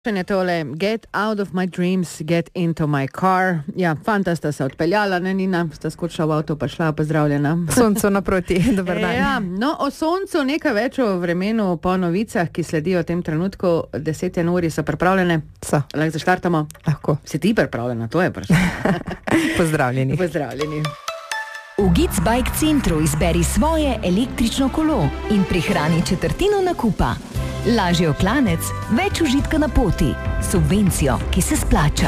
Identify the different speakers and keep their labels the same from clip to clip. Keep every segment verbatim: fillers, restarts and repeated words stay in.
Speaker 1: Je tole Get out of my dreams, get into my car. Ja, fanta sta se odpeljala, ne Nina, sta skočila v avto pa šla, pozdravljena.
Speaker 2: Soncu naproti, dober dan.
Speaker 1: Ja, no, o soncu nekaj več o vremenu po novicah, ki sledijo v tem trenutku. Deset uri so pripravljene.
Speaker 2: So.
Speaker 1: Lahko zaštartamo?
Speaker 2: Lahko.
Speaker 1: Si ti pripravljena, to je vprašanje.
Speaker 2: Pozdravljeni.
Speaker 1: Pozdravljeni.
Speaker 3: V Gic Bike centru izberi svoje električno kolo in prihrani četrtino nakupa. Lažji oklanec, več užitka na poti, subvencijo, ki se splača.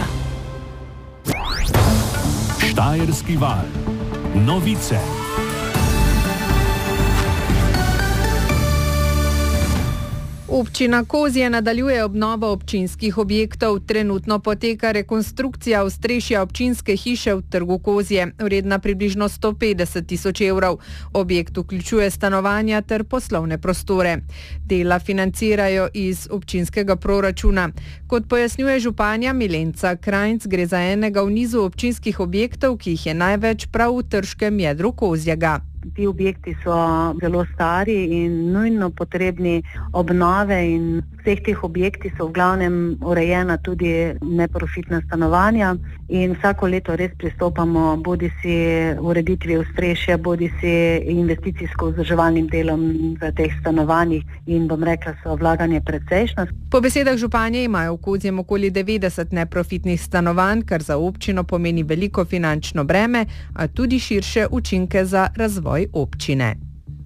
Speaker 4: Štajerski val. Novice.
Speaker 2: Občina Kozje nadaljuje obnovo občinskih objektov. Trenutno poteka rekonstrukcija ostrešja občinske hiše v Trgu Kozje, vredna približno sto petdeset tisoč evrov. Objekt vključuje stanovanja ter poslovne prostore. Dela financirajo iz občinskega proračuna. Kot pojasnjuje županja Milenca Krajnc, gre za enega v nizu občinskih objektov, ki jih je največ prav v trškem jedru Kozjega.
Speaker 5: Ti objekti so zelo stari in nujno potrebni obnove in vseh teh objektih so v glavnem urejena tudi neprofitna stanovanja in vsako leto res pristopamo bodi si ureditvi ostrešja, bodi si investicijsko vzdrževalnim delom v teh stanovanjih in bom rekla, so vlaganje precejšnjo.
Speaker 2: Po besedah županje imajo v Kozjem okoli devetdeset neprofitnih stanovanj, kar za občino pomeni veliko finančno breme, a tudi širše učinke za razvoj občine.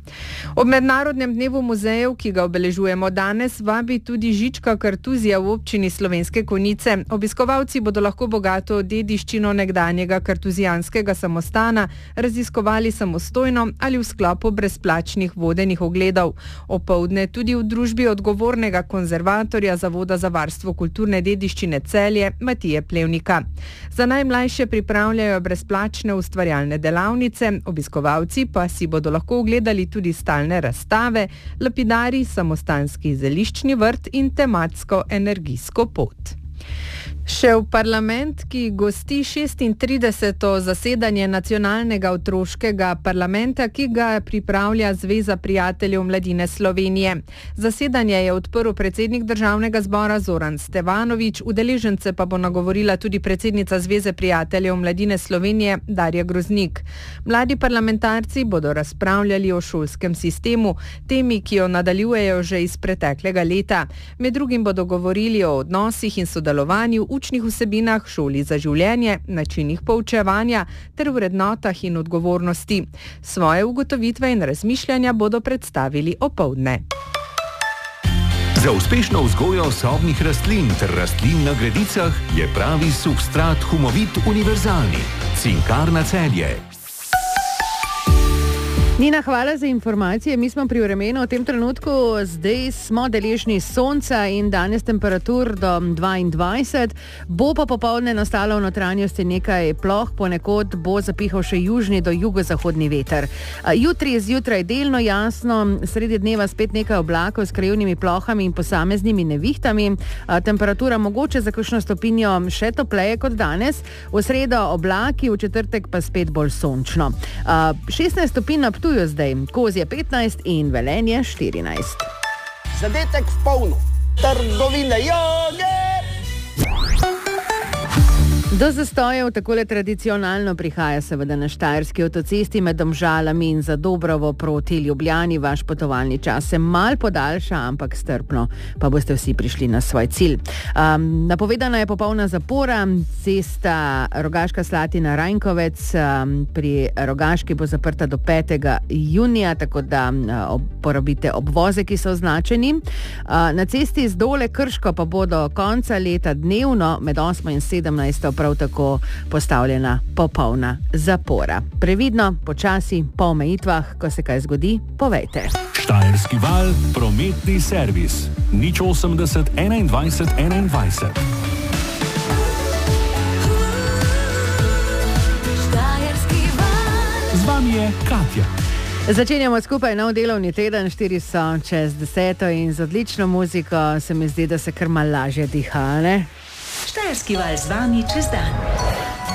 Speaker 2: Ob mednarodnem dnevu muzejev, ki ga obeležujemo danes, vabi tudi Žička Kartuzija v občini Slovenske Konjice. Obiskovalci bodo lahko bogato dediščino nekdanjega kartuzijanskega samostana raziskovali samostojno ali v sklopu brezplačnih vodenih ogledov. Opoldne tudi v družbi odgovornega konzervatorja Zavoda za varstvo kulturne dediščine Celje Matije Plevnika. Za najmlajše pripravljajo brezplačne ustvarjalne delavnice, obiskovalci pa si bodo lahko ogledali tudi tudi stalne razstave, lapidari, samostanski zeliščni vrt in tematsko energijsko pot. Še v parlament, ki gosti šestintrideseto zasedanje nacionalnega otroškega parlamenta, ki ga pripravlja Zveza prijateljev mladine Slovenije. Zasedanje je odprl predsednik državnega zbora Zoran Stevanovič, udeležence pa bo nagovorila tudi predsednica Zveze prijateljev mladine Slovenije Darja Groznik. Mladi parlamentarci bodo razpravljali o šolskem sistemu, temi, ki jo nadaljujejo že iz preteklega leta. Med drugim bodo govorili o odnosih in sodelovanju, učnih vsebinah, šoli za življenje, načinih poučevanja ter vrednotah in odgovornosti. Svoje ugotovitve in razmišljanja bodo predstavili opoldne.
Speaker 4: Za uspešno vzgojo sobnih rastlin ter rastlin na gredicah je pravi substrat Humovit univerzalni. Cinkarna Celje.
Speaker 1: Nina, hvala za informacije. Mi smo pri vremenu v tem trenutku, zdaj smo deležni sonca in danes temperatur do dvaindvajset. Bo pa popoldne nastalo v notranjosti nekaj ploh, ponekod bo zapihal še južni do jugozahodni veter. Jutri je zjutraj delno jasno, sredi dneva spet nekaj oblakov s krajevnimi plohami in posameznimi nevihtami. Temperatura mogoče za kakšno stopinjo še topleje kot danes. V sredo oblaki, v četrtek pa spet bolj sončno. šestnajst stopinj na Ptuju zdaj, Kozje petnajst in Velenje štirinajst.
Speaker 6: Zadetek v polno. Trgovine joge!
Speaker 1: Do zastojev takole tradicionalno prihaja seveda na štajerski avtocesti med Domžalami in Zadobrovo proti Ljubljani. Vaš potovalni čas se mal podaljša, ampak strpno pa boste vsi prišli na svoj cilj. Um, napovedana je popolna zapora, cesta Rogaška Slatina-Rajnkovec um, pri Rogaški bo zaprta do petega junija, tako da uh, uporabite obvoze, ki so označeni. Uh, na cesti z Dole Krško pa bo do konca leta dnevno med osmo in sedemnajsto prav tako postavljena popolna zapora. Previdno, počasi, po omejitvah, ko se kaj zgodi, povejte.
Speaker 4: Štajerski val, prometni servis. nič osemdeset enaindvajset enaindvajset. Z vami je Katja.
Speaker 1: Začenjamo skupaj nov delovni teden, štiri so čez deseto in z odlično muziko se mi zdi, da se kar malo lažje diha, ne?
Speaker 3: Štajerski val z vami čez dan.